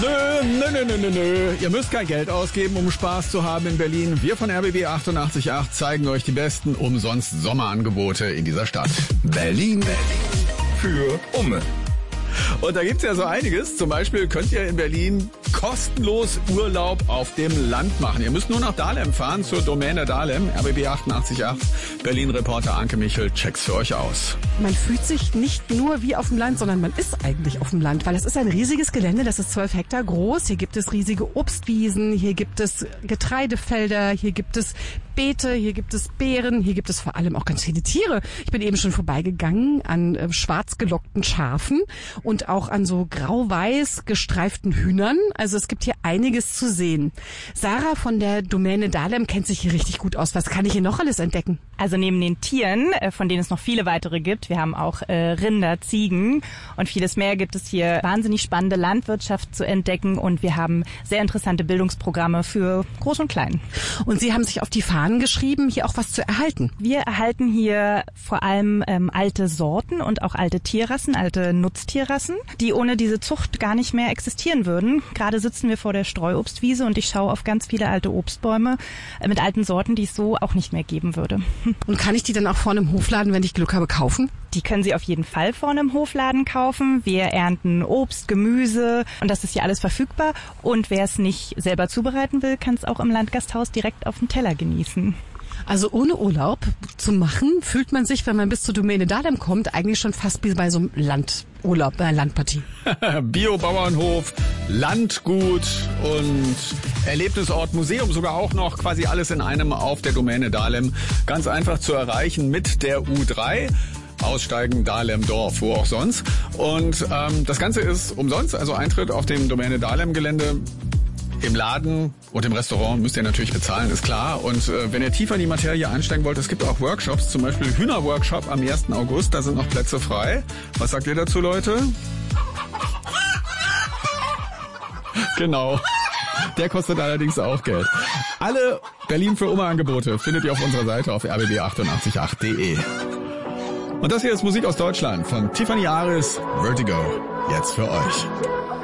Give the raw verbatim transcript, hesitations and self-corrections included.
Nö, nö, nö, nö, nö, nö. Ihr müsst kein Geld ausgeben, um Spaß zu haben in Berlin. Wir von R B B achtundachtzig Komma acht zeigen euch die besten umsonst Sommerangebote in dieser Stadt. Berlin, Berlin für Umme. Und da gibt's ja so einiges. Zum Beispiel könnt ihr in Berlin kostenlos Urlaub auf dem Land machen. Ihr müsst nur nach Dahlem fahren, zur Domäne Dahlem. R B B achtundachtzig Komma acht, Berlin-Reporter Anke Michel checkt's für euch aus. Man fühlt sich nicht nur wie auf dem Land, sondern man ist eigentlich auf dem Land, weil es ist ein riesiges Gelände, das ist zwölf Hektar groß. Hier gibt es riesige Obstwiesen, hier gibt es Getreidefelder, hier gibt es Beete, hier gibt es Beeren, hier gibt es vor allem auch ganz viele Tiere. Ich bin eben schon vorbeigegangen an äh, schwarz gelockten Schafen und auch an so grau-weiß gestreiften Hühnern. Also es gibt hier einiges zu sehen. Sarah von der Domäne Dahlem kennt sich hier richtig gut aus. Was kann ich hier noch alles entdecken? Also neben den Tieren, von denen es noch viele weitere gibt, wir haben auch äh, Rinder, Ziegen und vieles mehr, gibt es hier wahnsinnig spannende Landwirtschaft zu entdecken und wir haben sehr interessante Bildungsprogramme für Groß und Klein. Und Sie haben sich auf die Fahnen geschrieben, hier auch was zu erhalten. Wir erhalten hier vor allem ähm, alte Sorten und auch alte Tierrassen, alte Nutztierrassen, die ohne diese Zucht gar nicht mehr existieren würden. Gerade sitzen wir vor der Streuobstwiese und ich schaue auf ganz viele alte Obstbäume äh, mit alten Sorten, die es so auch nicht mehr geben würde. Und kann ich die dann auch vorne im Hofladen, wenn ich Glück habe, kaufen? Die können Sie auf jeden Fall vorne im Hofladen kaufen. Wir ernten Obst, Gemüse und das ist hier alles verfügbar. Und wer es nicht selber zubereiten will, kann es auch im Landgasthaus direkt auf dem Teller genießen. Also ohne Urlaub zu machen, fühlt man sich, wenn man bis zur Domäne Dahlem kommt, eigentlich schon fast wie bei so einem Landurlaub, bei einer Landpartie. Biobauernhof, Landgut und Erlebnisort, Museum sogar auch noch, quasi alles in einem auf der Domäne Dahlem. Ganz einfach zu erreichen mit der U drei. Aussteigen, Dahlem, Dorf, wo auch sonst. Und ähm, das Ganze ist umsonst, also Eintritt auf dem Domäne Dahlem Gelände. Im Laden und im Restaurant müsst ihr natürlich bezahlen, ist klar. Und äh, wenn ihr tiefer in die Materie einsteigen wollt, es gibt auch Workshops, zum Beispiel Hühnerworkshop am ersten August, da sind noch Plätze frei. Was sagt ihr dazu, Leute? Genau. Der kostet allerdings auch Geld. Alle Berlin für Umme Angebote findet ihr auf unserer Seite auf r b b achtundachtzig Komma acht punkt de. Und das hier ist Musik aus Deutschland von Tiffany Aris, Vertigo. Jetzt für euch.